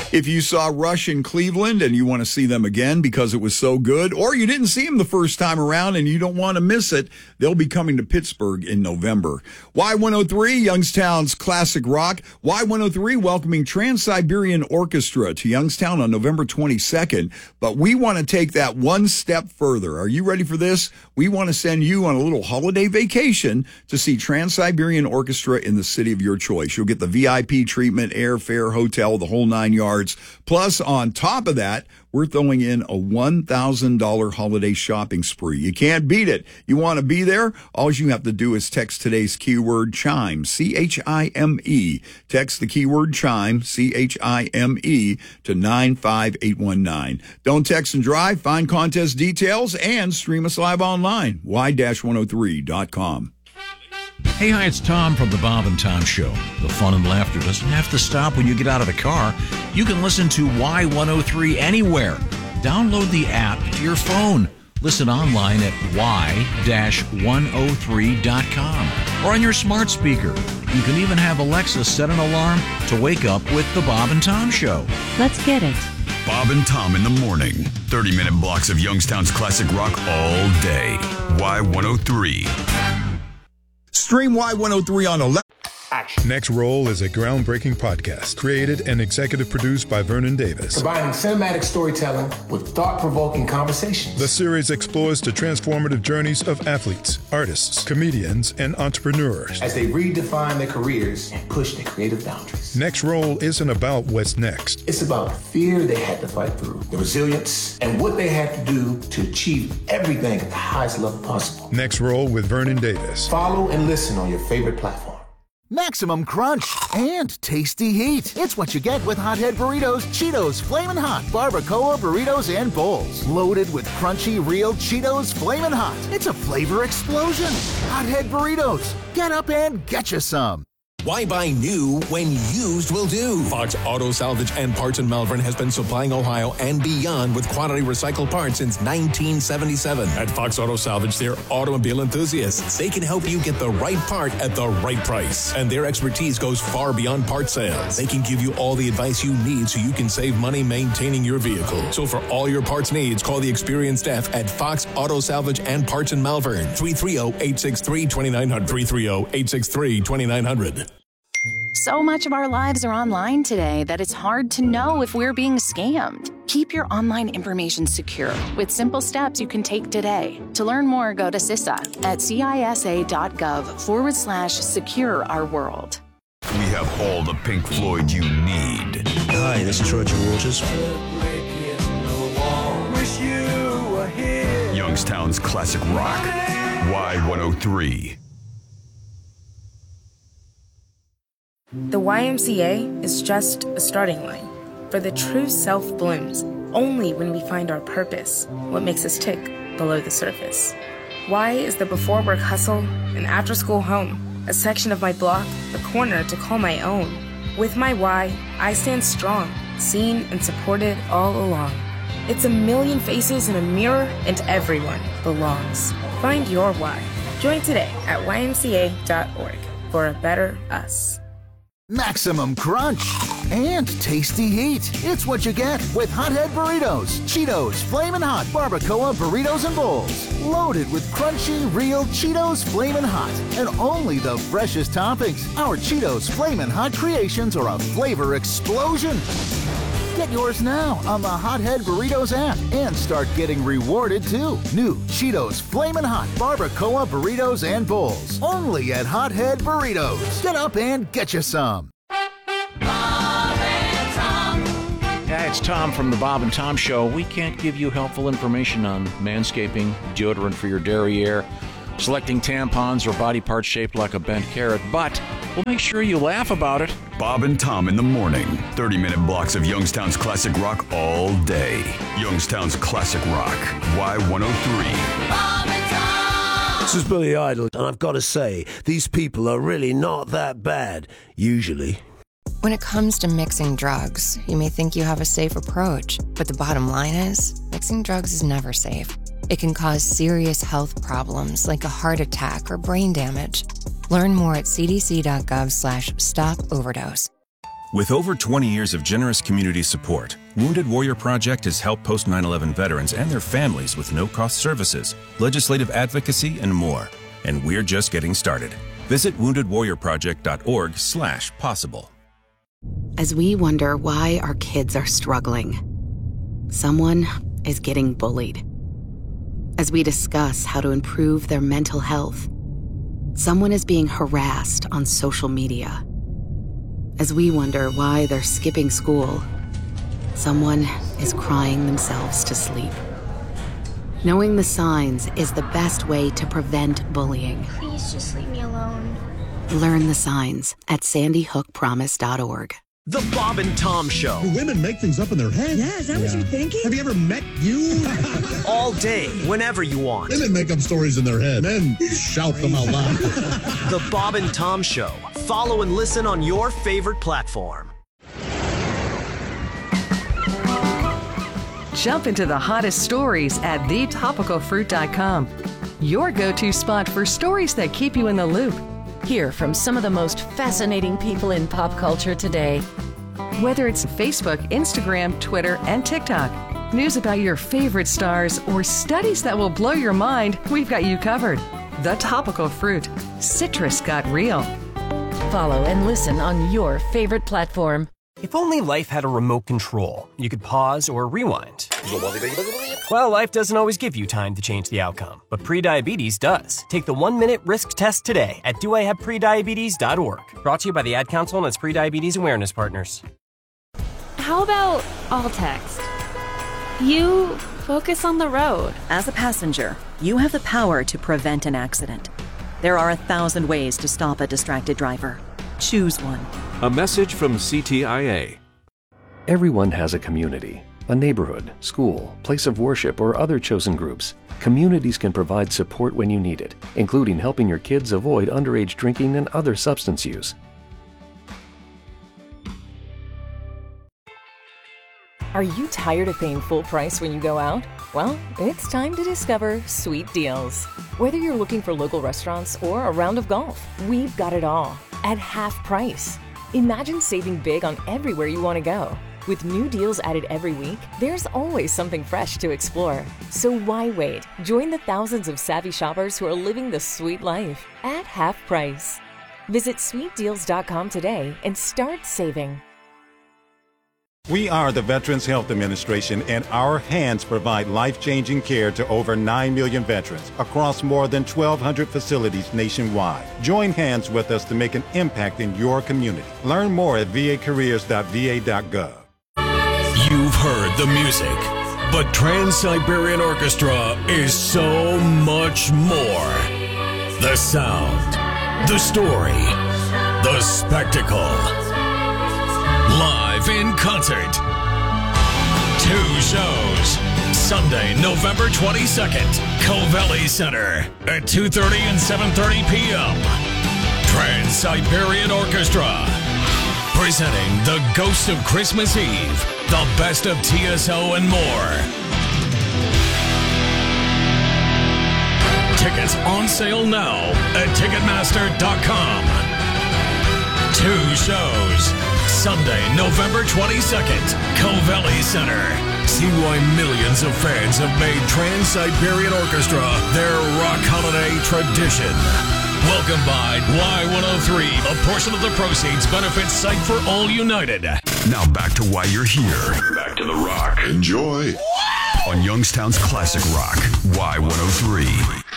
If you saw Rush in Cleveland and you want to see them again because it was so good, or you didn't see them the first time around and you don't want to miss it, they'll be coming to Pittsburgh in November. Y103, Youngstown's classic rock. Y103 welcoming Trans-Siberian Orchestra to Youngstown on November 22nd. But we want to take that one step further. Are you ready for this? We want to send you on a little holiday vacation to see Trans-Siberian Orchestra in the city of your choice. You'll get the VIP treatment, airfare, hotel, the whole 9 yards. Plus, on top of that, we're throwing in a $1,000 holiday shopping spree. You can't beat it. You want to be there? All you have to do is text today's keyword CHIME, C-H-I-M-E. Text the keyword CHIME, C-H-I-M-E, to 95819. Don't text and drive. Find contest details and stream us live online, y-103.com. Hey, hi, it's Tom from the Bob and Tom Show. The fun and laughter doesn't have to stop when you get out of the car. You can listen to Y103 anywhere. Download the app to your phone. Listen online at y-103.com or on your smart speaker. You can even have Alexa set an alarm to wake up with the Bob and Tom Show. Let's get it. Bob and Tom in the morning. 30-minute blocks of Youngstown's classic rock all day. Y103. Stream Y103 on 11. Next Roll is a groundbreaking podcast created and executive produced by Vernon Davis. Combining cinematic storytelling with thought-provoking conversations. The series explores the transformative journeys of athletes, artists, comedians, and entrepreneurs as they redefine their careers and push their creative boundaries. Next Roll isn't about what's next. It's about the fear they had to fight through, the resilience, and what they had to do to achieve everything at the highest level possible. Next Roll with Vernon Davis. Follow and listen on your favorite platform. Maximum crunch and tasty heat. It's what you get with Hothead Burritos, Cheetos, Flamin' Hot, Barbacoa Burritos, and Bowls. Loaded with crunchy, real Cheetos Flamin' Hot. It's a flavor explosion. Hothead Burritos. Get up and get you some. Why buy new when used will do? Fox Auto Salvage and Parts in Malvern has been supplying Ohio and beyond with quality recycled parts since 1977. At Fox Auto Salvage, they're automobile enthusiasts. They can help you get the right part at the right price. And their expertise goes far beyond part sales. They can give you all the advice you need so you can save money maintaining your vehicle. So for all your parts needs, call the experienced staff at Fox Auto Salvage and Parts in Malvern. 330-863-2900. 330-863-2900. So much of our lives are online today that it's hard to know if we're being scammed. Keep your online information secure with simple steps you can take today. To learn more, go to CISA at cisa.gov/secure our world. We have all the Pink Floyd you need. Hi, this is Roger Waters. Youngstown's classic rock. Y103. The YMCA is just a starting line, for the true self blooms only when we find our purpose, what makes us tick below the surface. Y is the before work hustle, an after school home, a section of my block, a corner to call my own. With my Y, I stand strong, seen and supported all along. It's a million faces in a mirror and everyone belongs. Find your Y. Join today at ymca.org for a better us. Maximum crunch and tasty heat. It's what you get with Hothead Burritos, Cheetos, Flamin' Hot, Barbacoa Burritos, and Bowls. Loaded with crunchy, real Cheetos Flamin' Hot and only the freshest toppings. Our Cheetos Flamin' Hot creations are a flavor explosion. Get yours now on the Hothead Burritos app and start getting rewarded too. New Cheetos Flamin' Hot Barbacoa Burritos and Bowls. Only at Hothead Burritos. Get up and get you some. Yeah, it's Tom from the Bob and Tom Show. We can't give you helpful information on manscaping, deodorant for your derriere, selecting tampons or body parts shaped like a bent carrot, but we'll make sure you laugh about it. Bob and Tom in the morning. 30-minute blocks of Youngstown's classic rock all day. Youngstown's classic rock. Y103. Bob and Tom! This is Billy Idol, and I've got to say, these people are really not that bad, usually. When it comes to mixing drugs, you may think you have a safe approach, but the bottom line is, mixing drugs is never safe. It can cause serious health problems like a heart attack or brain damage. Learn more at cdc.gov/stop overdose. With over 20 years of generous community support, Wounded Warrior Project has helped post 9/11 veterans and their families with no-cost services, legislative advocacy, and more. And we're just getting started. Visit woundedwarriorproject.org/possible. As we wonder why our kids are struggling, someone is getting bullied. As we discuss how to improve their mental health, someone is being harassed on social media. As we wonder why they're skipping school, someone is crying themselves to sleep. Knowing the signs is the best way to prevent bullying. Please just leave me alone. Learn the signs at sandyhookpromise.org. The Bob and Tom Show. Do women make things up in their head? Yeah, is that what you're thinking? Have you ever met you? All day, whenever you want. Women make up stories in their head. Men shout them out loud. The Bob and Tom Show. Follow and listen on your favorite platform. Jump into the hottest stories at thetopicalfruit.com. Your go-to spot for stories that keep you in the loop. Hear from some of the most fascinating people in pop culture today. Whether it's Facebook, Instagram, Twitter, and TikTok, news about your favorite stars, or studies that will blow your mind, we've got you covered. The Topical Fruit. Citrus got real. Follow and listen on your favorite platform. If only life had a remote control, you could pause or rewind. Well, life doesn't always give you time to change the outcome, but prediabetes does. Take the 1-minute risk test today at doihaveprediabetes.org. Brought to you by the Ad Council and its prediabetes awareness partners. How about all text? You focus on the road. As a passenger, you have the power to prevent an accident. There are 1,000 ways to stop a distracted driver. Choose one. A message from CTIA. Everyone has a community, a neighborhood, school, place of worship, or other chosen groups. Communities can provide support when you need it, including helping your kids avoid underage drinking and other substance use. Are you tired of paying full price when you go out? Well, it's time to discover Sweet Deals. Whether you're looking for local restaurants or a round of golf, we've got it all at half price. Imagine saving big on everywhere you want to go. With new deals added every week, there's always something fresh to explore. So why wait? Join the thousands of savvy shoppers who are living the sweet life at half price. Visit sweetdeals.com today and start saving. We are the Veterans Health Administration, and our hands provide life-changing care to over 9 million veterans across more than 1,200 facilities nationwide. Join hands with us to make an impact in your community. Learn more at vacareers.va.gov. You've heard the music, but Trans-Siberian Orchestra is so much more. The sound, the story, the spectacle. Live in concert. 2 shows. Sunday, November 22nd, Covelli Center at 2:30 and 7:30 p.m. Trans-Siberian Orchestra. Presenting The Ghost of Christmas Eve, the best of TSO and more. Tickets on sale now at Ticketmaster.com. 2 shows. Sunday, November 22nd, Covelli Center. See why millions of fans have made Trans-Siberian Orchestra their rock holiday tradition. Welcome by Y103. A portion of the proceeds benefits Sight for All United. Now back to why you're here. Back to the rock. Enjoy. On Youngstown's Classic Rock, Y103.